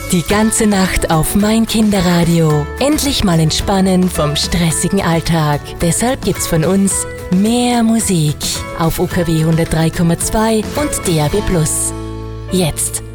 Die ganze Nacht auf mein Kinderradio. Endlich mal entspannen vom stressigen Alltag. Deshalb gibt's von uns mehr Musik auf UKW 103,2 und DAB+. Jetzt